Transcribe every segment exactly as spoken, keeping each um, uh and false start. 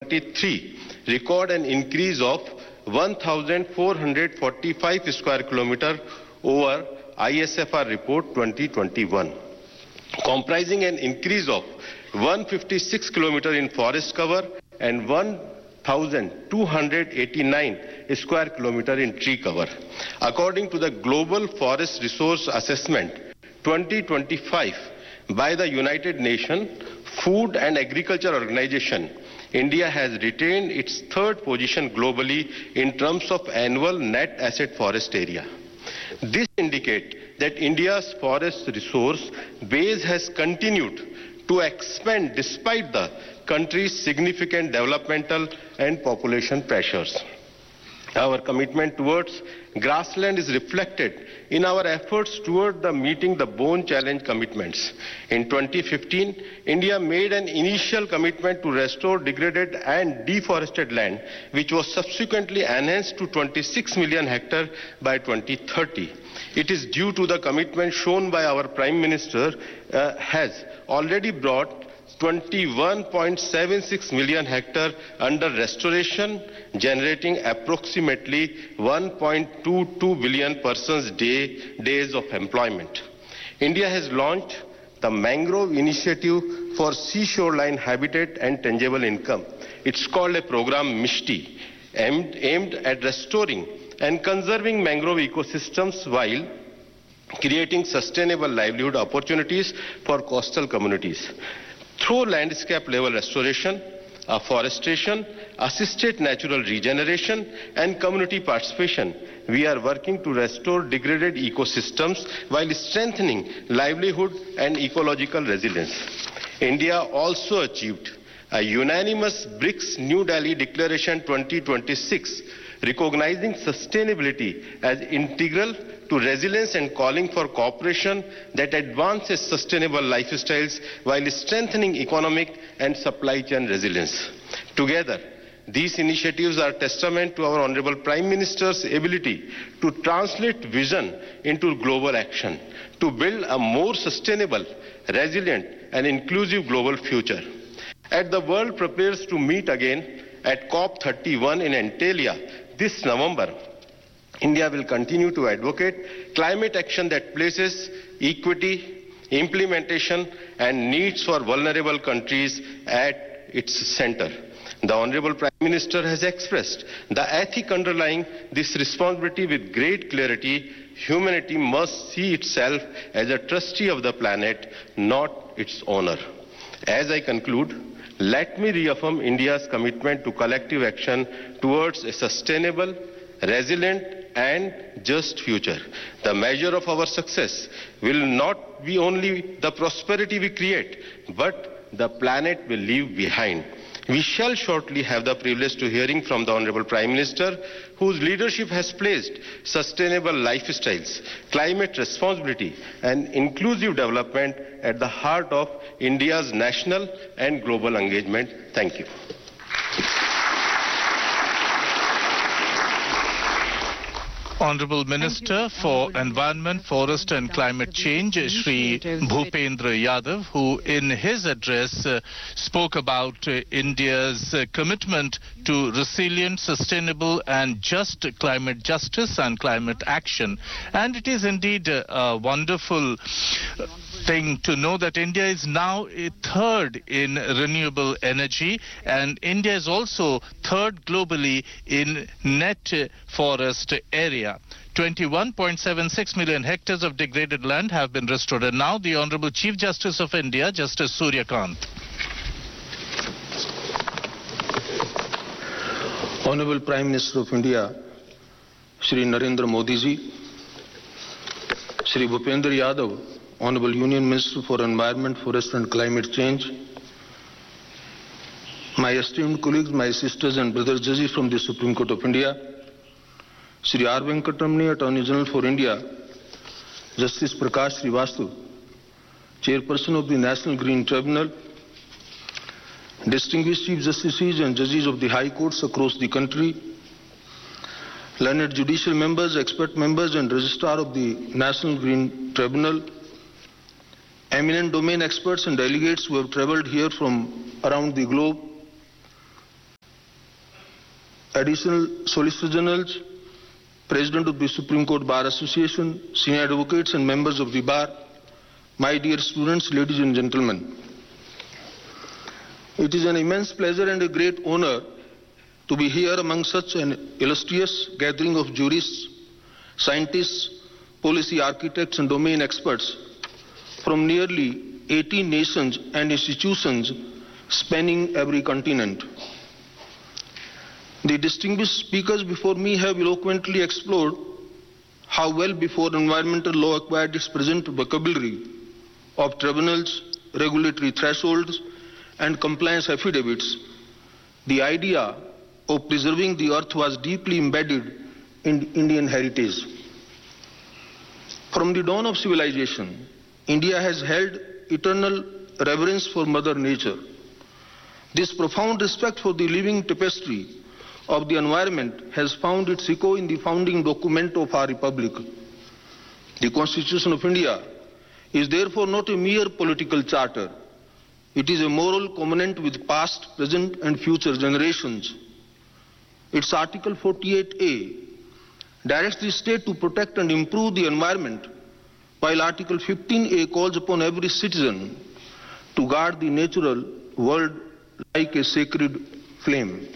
twenty-three record an increase of one thousand four hundred forty-five square kilometers over I S F R report twenty twenty-one, comprising an increase of one hundred fifty-six kilometers in forest cover and one thousand two hundred eighty-nine square kilometers in tree cover. According to the Global Forest Resource Assessment twenty twenty-five by the United Nations Food and Agriculture Organization, India has retained its third position globally in terms of annual net asset forest area. This indicates that India's forest resource base has continued to expand despite the country's significant developmental and population pressures. Our commitment towards grassland is reflected in our efforts toward the meeting the Bonn Challenge commitments. In twenty fifteen, India made an initial commitment to restore degraded and deforested land, which was subsequently enhanced to twenty-six million hectares by twenty thirty. It is due to the commitment shown by our Prime Minister uh, has already brought twenty-one point seven six million hectares under restoration, generating approximately one point two two billion persons day, days of employment. India has launched the Mangrove Initiative for Seashoreline Habitat and Tangible Income. It's called a program MISHTI, aimed, aimed at restoring and conserving mangrove ecosystems while creating sustainable livelihood opportunities for coastal communities. Through landscape level restoration, afforestation, assisted natural regeneration and community participation, we are working to restore degraded ecosystems while strengthening livelihood and ecological resilience. India also achieved a unanimous BRICS New Delhi Declaration twenty twenty-six, recognizing sustainability as integral to resilience and calling for cooperation that advances sustainable lifestyles while strengthening economic and supply chain resilience. Together, these initiatives are testament to our Honorable Prime Minister's ability to translate vision into global action, to build a more sustainable, resilient and inclusive global future. As the world prepares to meet again at COP thirty-one in Antalya this November, India will continue to advocate climate action that places equity, implementation and needs for vulnerable countries at its center. The Honorable Prime Minister has expressed the ethic underlying this responsibility with great clarity. Humanity must see itself as a trustee of the planet, not its owner. As I conclude, let me reaffirm India's commitment to collective action towards a sustainable, resilient and just future. The measure of our success will not be only the prosperity we create, but the planet will leave behind. We shall shortly have the privilege to hearing from the Honorable Prime Minister, whose leadership has placed sustainable lifestyles, climate responsibility and inclusive development at the heart of India's national and global engagement. Thank you. Honourable Minister for Environment, Forest and Climate Change, Shri Bhupendra Yadav, who in his address uh, spoke about uh, India's uh, commitment to resilient, sustainable and just climate justice and climate action. And it is indeed uh, a wonderful thing to know that India is now a third in renewable energy, and India is also third globally in net forest area. twenty-one point seven six million hectares of degraded land have been restored. And now the Honorable Chief Justice of India, Justice Surya Kant. Honorable Prime Minister of India, Shri Narendra Modi ji, Shri Bhupendra Yadav, Honorable Union Minister for Environment, Forest and Climate Change, my esteemed colleagues, my sisters and brothers judges from the Supreme Court of India, Shri R. Venkatamani, Attorney General for India, Justice Prakash Srivastava, Chairperson of the National Green Tribunal, distinguished Chief Justices and judges of the High Courts across the country, learned judicial members, expert members and Registrar of the National Green Tribunal, eminent domain experts and delegates who have travelled here from around the globe, Additional Solicitor Generals, President of the Supreme Court Bar Association, senior advocates and members of the bar, my dear students, ladies and gentlemen. It is an immense pleasure and a great honor to be here among such an illustrious gathering of jurists, scientists, policy architects and domain experts from nearly eighteen nations and institutions spanning every continent. The distinguished speakers before me have eloquently explored how well before environmental law acquired its present vocabulary of tribunals, regulatory thresholds and compliance affidavits, the idea of preserving the earth was deeply embedded in Indian heritage. From the dawn of civilization, India has held eternal reverence for Mother Nature. This profound respect for the living tapestry of the environment has found its echo in the founding document of our Republic. The Constitution of India is therefore not a mere political charter. It is a moral covenant with past, present and future generations. Its Article forty-eight A directs the state to protect and improve the environment, while Article fifteen A calls upon every citizen to guard the natural world like a sacred flame.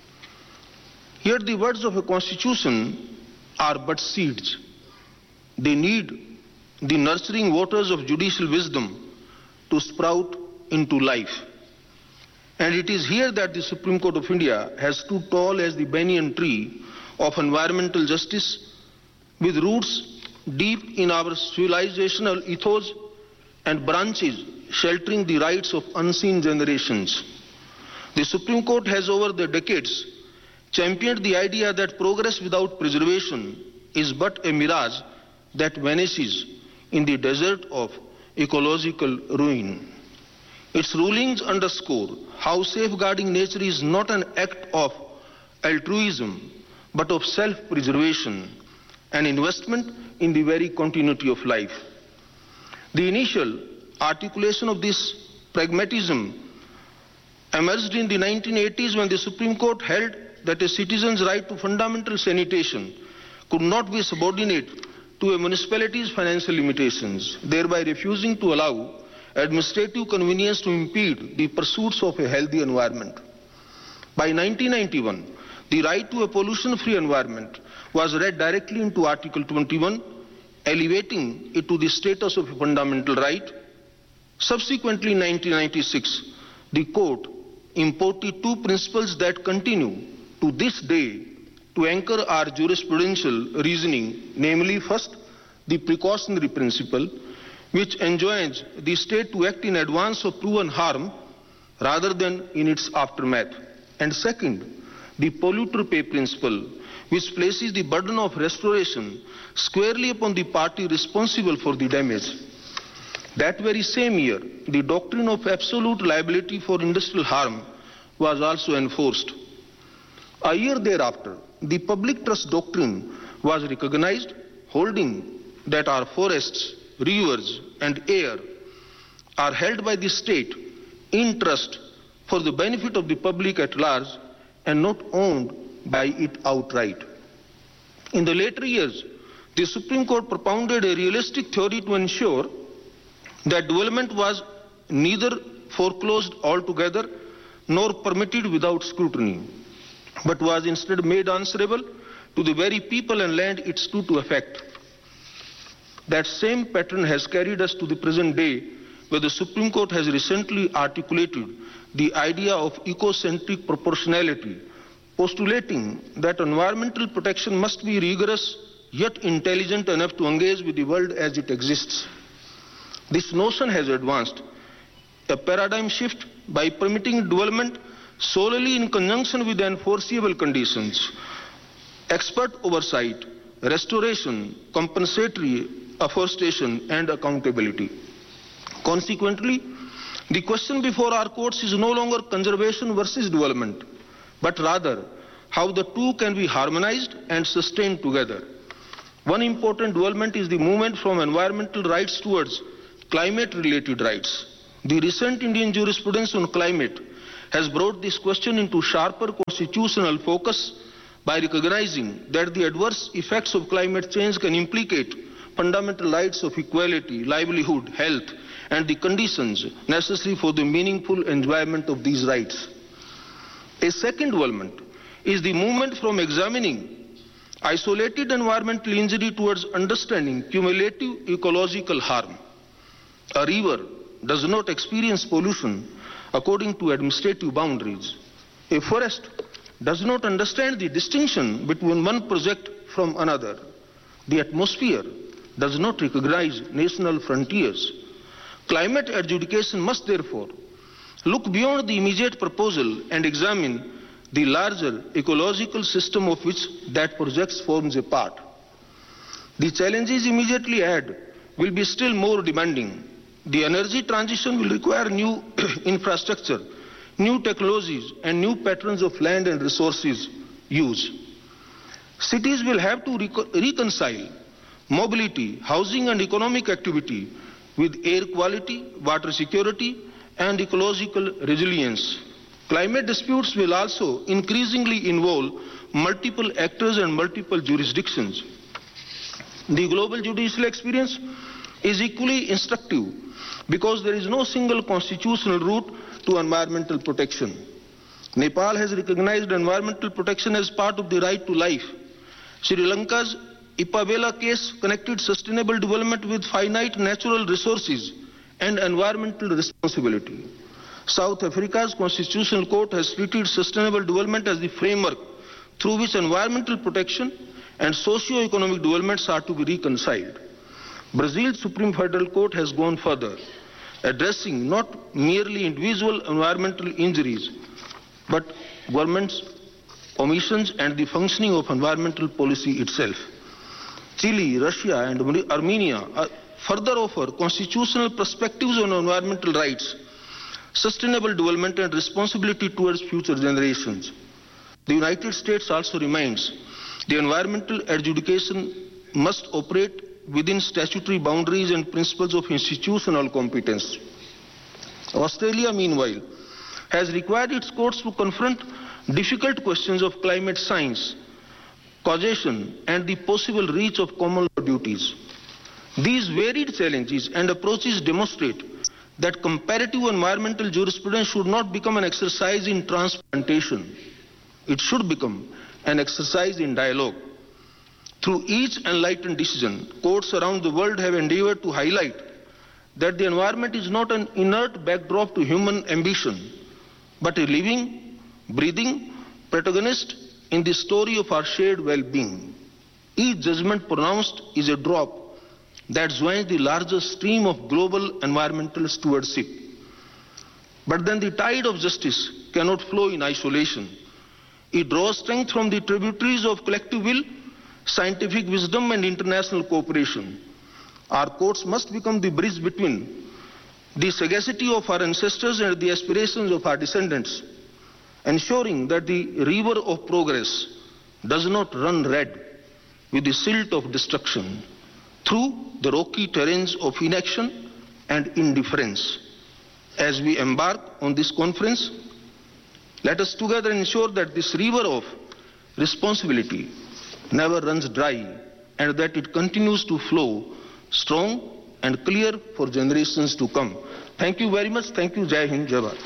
Yet the words of a constitution are but seeds. They need the nurturing waters of judicial wisdom to sprout into life. And it is here that the Supreme Court of India has stood tall as the banyan tree of environmental justice, with roots deep in our civilizational ethos and branches sheltering the rights of unseen generations. The Supreme Court has over the decades championed the idea that progress without preservation is but a mirage that vanishes in the desert of ecological ruin. Its rulings underscore how safeguarding nature is not an act of altruism, but of self-preservation, an investment in the very continuity of life. The initial articulation of this pragmatism emerged in the nineteen eighties when the Supreme Court held that a citizen's right to fundamental sanitation could not be subordinate to a municipality's financial limitations, thereby refusing to allow administrative convenience to impede the pursuits of a healthy environment. By nineteen ninety-one, the right to a pollution-free environment was read directly into Article twenty-one, elevating it to the status of a fundamental right. Subsequently, in nineteen ninety-six, the court imported two principles that continue to this day to anchor our jurisprudential reasoning, namely, first, the precautionary principle, which enjoins the state to act in advance of proven harm rather than in its aftermath. And second, the polluter pay principle, which places the burden of restoration squarely upon the party responsible for the damage. That very same year, the doctrine of absolute liability for industrial harm was also enforced. A year thereafter, the public trust doctrine was recognized, holding that our forests, rivers and air are held by the state in trust for the benefit of the public at large and not owned by it outright. In the later years, the Supreme Court propounded a realistic theory to ensure that development was neither foreclosed altogether nor permitted without scrutiny, but was instead made answerable to the very people and land it stood to affect. That same pattern has carried us to the present day, where the Supreme Court has recently articulated the idea of ecocentric proportionality, postulating that environmental protection must be rigorous yet intelligent enough to engage with the world as it exists. This notion has advanced a paradigm shift by permitting development solely in conjunction with enforceable conditions, expert oversight, restoration, compensatory afforestation and accountability. Consequently, the question before our courts is no longer conservation versus development, but rather how the two can be harmonized and sustained together. One important development is the movement from environmental rights towards climate-related rights. The recent Indian jurisprudence on climate has brought this question into sharper constitutional focus by recognizing that the adverse effects of climate change can implicate fundamental rights of equality, livelihood, health, and the conditions necessary for the meaningful enjoyment of these rights. A second development is the movement from examining isolated environmental injury towards understanding cumulative ecological harm. A river does not experience pollution according to administrative boundaries. A forest does not understand the distinction between one project from another. The atmosphere does not recognize national frontiers. Climate adjudication must therefore look beyond the immediate proposal and examine the larger ecological system of which that project forms a part. The challenges immediately ahead will be still more demanding. The energy transition will require new infrastructure, new technologies, and new patterns of land and resources use. Cities will have to rec- reconcile mobility, housing, and economic activity with air quality, water security, and ecological resilience. Climate disputes will also increasingly involve multiple actors and multiple jurisdictions. The global judicial experience is equally instructive because there is no single constitutional route to environmental protection. Nepal has recognized environmental protection as part of the right to life. Sri Lanka's Ipabela case connected sustainable development with finite natural resources and environmental responsibility. South Africa's Constitutional Court has treated sustainable development as the framework through which environmental protection and socio-economic developments are to be reconciled. Brazil's Supreme Federal Court has gone further, addressing not merely individual environmental injuries, but governments' omissions and the functioning of environmental policy itself. Chile, Russia, and Armenia are further offer constitutional perspectives on environmental rights, sustainable development, and responsibility towards future generations. The United States also reminds the environmental adjudication must operate within statutory boundaries and principles of institutional competence. Australia, meanwhile, has required its courts to confront difficult questions of climate science, causation, and the possible reach of common law duties. These varied challenges and approaches demonstrate that comparative environmental jurisprudence should not become an exercise in transplantation. It should become an exercise in dialogue. Through each enlightened decision, courts around the world have endeavored to highlight that the environment is not an inert backdrop to human ambition, but a living, breathing protagonist in the story of our shared well-being. Each judgment pronounced is a drop that joins the larger stream of global environmental stewardship. But then the tide of justice cannot flow in isolation. It draws strength from the tributaries of collective will, scientific wisdom, and international cooperation. Our courts must become the bridge between the sagacity of our ancestors and the aspirations of our descendants, ensuring that the river of progress does not run red with the silt of destruction through the rocky terrains of inaction and indifference. As we embark on this conference, let us together ensure that this river of responsibility never runs dry and that it continues to flow strong and clear for generations to come. Thank you very much. Thank you. Jai Hind, Jai Bharat.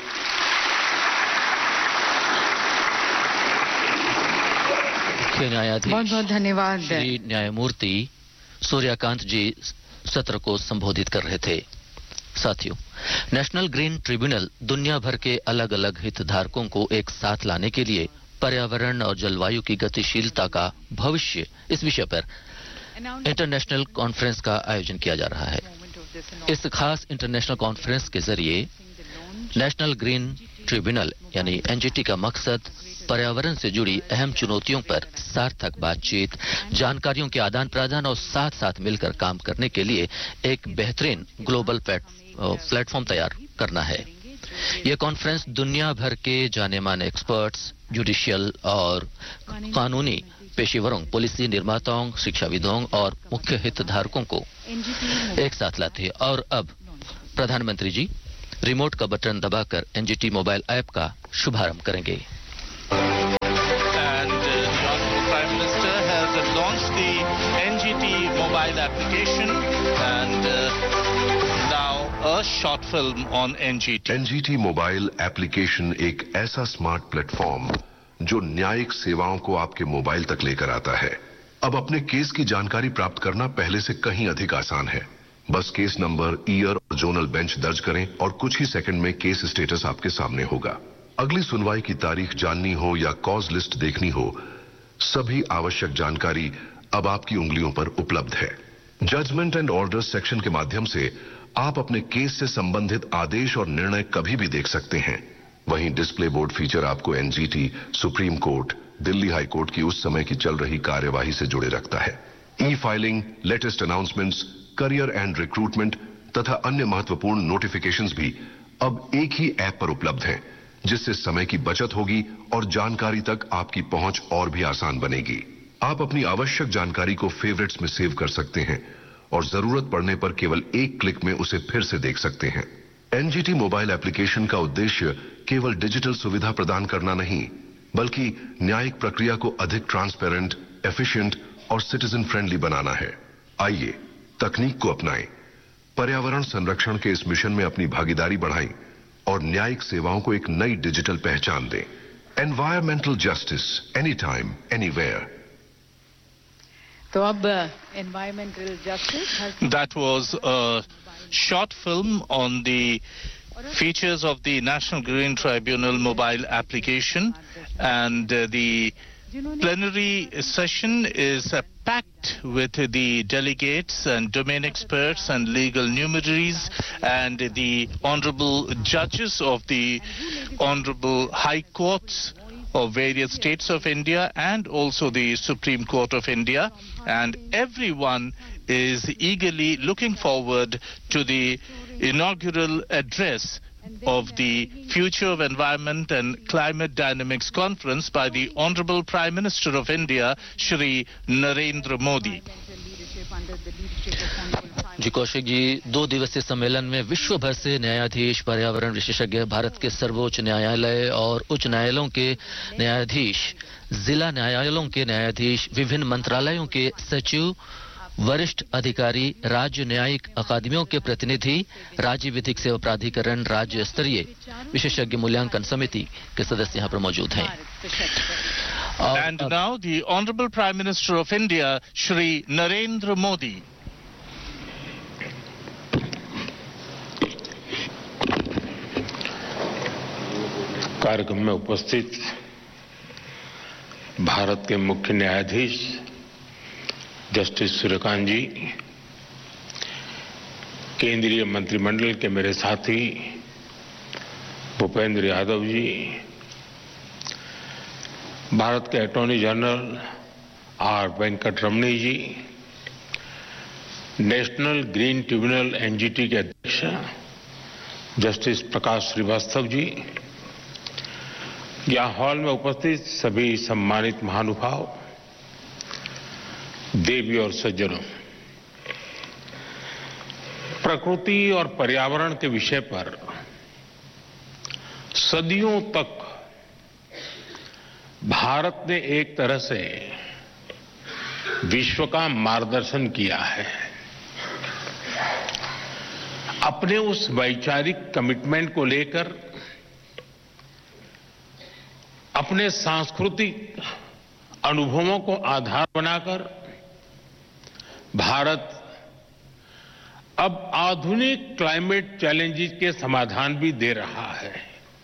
न्यायाधीश बहुत बहुत धन्यवाद। श्री न्यायमूर्ति सूर्यकांत जी सत्र को संबोधित कर रहे थे। साथियों, नेशनल ग्रीन ट्रिब्यूनल दुनिया भर के अलग अलग हितधारकों को एक साथ लाने के लिए पर्यावरण और जलवायु की गतिशीलता का भविष्य इस विषय पर इंटरनेशनल कॉन्फ्रेंस का आयोजन किया जा रहा है। इस खास इंटरनेशनल कॉन्फ्रेंस के जरिए नेशनल ग्रीन ट्रिब्यूनल यानी एनजीटी का मकसद पर्यावरण से जुड़ी अहम चुनौतियों पर सार्थक बातचीत, जानकारियों के आदान प्रदान और साथ साथ मिलकर काम करने के लिए एक बेहतरीन ग्लोबल प्लेटफॉर्म तैयार करना है। यह कॉन्फ्रेंस दुनिया भर के जाने माने एक्सपर्ट्स, जुडिशियल और कानूनी पेशेवरों, पॉलिसी निर्माताओं, शिक्षाविदों और मुख्य हितधारकों को एक साथ लाती है। और अब प्रधानमंत्री जी रिमोट का बटन दबाकर एनजीटी मोबाइल ऐप का शुभारंभ करेंगे। And uh, application and uh, now a short film on N G T. N G T mobile application एक ऐसा स्मार्ट प्लेटफॉर्म जो न्यायिक सेवाओं को आपके मोबाइल तक लेकर आता है। अब अपने केस की जानकारी प्राप्त करना पहले से कहीं अधिक आसान है। बस केस नंबर, ईयर और जोनल बेंच दर्ज करें और कुछ ही सेकंड में केस स्टेटस आपके सामने होगा। अगली सुनवाई की तारीख जाननी हो या कॉज लिस्ट देखनी हो, सभी आवश्यक जानकारी अब आपकी उंगलियों पर उपलब्ध है। जजमेंट एंड ऑर्डर सेक्शन के माध्यम से आप अपने केस से संबंधित आदेश और निर्णय कभी भी देख सकते हैं। वहीं डिस्प्ले बोर्ड फीचर आपको NGT, supreme court, Delhi high court की उस समय की चल रही कार्यवाही से जुड़े रखता है। ई filing, latest announcements, career and recruitment तथा अन्य महत्वपूर्ण नोटिफिकेशंस भी अब एक ही ऐप पर उपलब्ध हैं, जिससे समय की बचत होगी और जानकारी तक आपकी पहुंच और भी आसान बनेगी। आप अपनी आवश्यक जानकारी को फेवरेट्स में सेव कर सकते हैं और जरूरत पड़ने पर केवल एक क्लिक में उसे फिर से देख सकते हैं। एनजीटी मोबाइल एप्लीकेशन का उद्देश्य केवल डिजिटल सुविधा प्रदान करना नहीं, बल्कि न्यायिक प्रक्रिया को अधिक ट्रांसपेरेंट, एफिशिएंट और सिटीजन फ्रेंडली बनाना है। आइए तकनीक को अपनाएं, पर्यावरण संरक्षण के इस मिशन में अपनी भागीदारी बढ़ाएं और न्यायिक सेवाओं को एक नई डिजिटल पहचान दें। Environmental justice, any time, anywhere. तो अब environmental justice, That was a short film on the features of the National Green Tribunal mobile application, and uh, the plenary session is uh, packed with the delegates and domain experts and legal numeraries and the honorable judges of the honorable high courts of various states of India and also the Supreme Court of India, and everyone is eagerly looking forward to the inaugural address of the Future of Environment and Climate Dynamics Conference by the Honorable Prime Minister of India, Shri Narendra Modi. जी कौशिक जी, दो दिवसीय सम्मेलन में विश्व भर से न्यायाधीश, पर्यावरण विशेषज्ञ, भारत के सर्वोच्च न्यायालय और उच्च न्यायालयों के न्यायाधीश, जिला न्यायालयों के न्यायाधीश, विभिन्न मंत्रालयों के सचिव, वरिष्ठ अधिकारी, राज्य न्यायिक अकादमियों के प्रतिनिधि, राज्य विधिक सेवा प्राधिकरण, राज्य स्तरीय विशेषज्ञ मूल्यांकन समिति के सदस्य यहाँ पर मौजूद हैं। And now the Honorable Prime Minister of India, Shri Narendra Modi. कार्यक्रम में उपस्थित भारत के मुख्य न्यायाधीश जस्टिस सूर्यकांत जी, केंद्रीय मंत्रिमंडल के मेरे साथी भूपेंद्र यादव जी, भारत के अटॉर्नी जनरल आर वेंकटरमणी जी, नेशनल ग्रीन ट्रिब्यूनल एनजीटी के अध्यक्ष जस्टिस प्रकाश श्रीवास्तव जी, यहाँ हॉल में उपस्थित सभी सम्मानित महानुभाव, देवी और सज्जनों, प्रकृति और पर्यावरण के विषय पर सदियों तक भारत ने एक तरह से विश्व का मार्गदर्शन किया है। अपने उस वैचारिक कमिटमेंट को लेकर अपने सांस्कृतिक अनुभवों को आधार बनाकर भारत अब आधुनिक क्लाइमेट चैलेंजेस के समाधान भी दे रहा है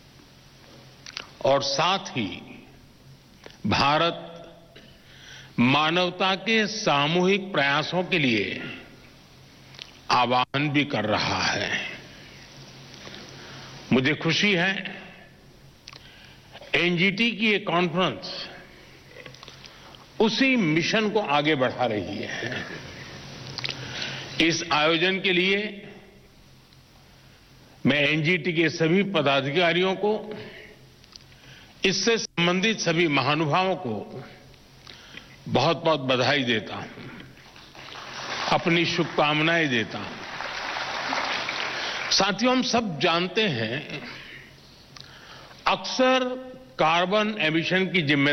और साथ ही भारत मानवता के सामूहिक प्रयासों के लिए आह्वान भी कर रहा है। मुझे खुशी है एनजीटी की ये कॉन्फ्रेंस उसी मिशन को आगे बढ़ा रही है। इस आयोजन के लिए मैं एनजीटी के सभी पदाधिकारियों को, इससे संबंधित सभी महानुभावों को बहुत बहुत बधाई देता हूं, अपनी शुभकामनाएं देता हूं। साथियों, हम सब जानते हैं अक्सर कार्बन एमिशन की जिम्मेदारी